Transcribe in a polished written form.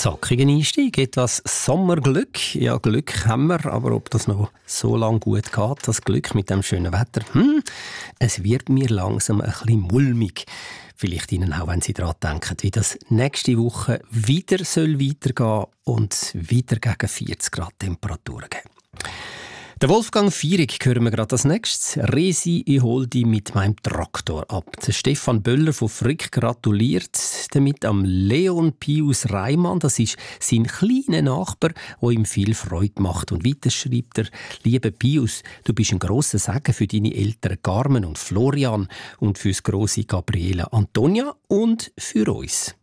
Zackigen Einstieg, etwas Sommerglück. Ja, Glück haben wir, aber ob das noch so lange gut geht, das Glück mit dem schönen Wetter, es wird mir langsam ein bisschen mulmig. Vielleicht Ihnen auch, wenn Sie daran denken, wie das nächste Woche wieder weitergehen soll und wieder gegen 40 Grad Temperaturen geben. Der Wolfgang Fierig hören wir gerade als nächstes. Resi, ich hol dich mit meinem Traktor ab. Der Stefan Böller von Frick gratuliert damit am Leon Pius Reimann. Das ist sein kleiner Nachbar, der ihm viel Freude macht. Und weiter schreibt er: Lieber Pius, du bist ein grosser Segen für deine Eltern Carmen und Florian und für das grosse Gabriela Antonia und für uns.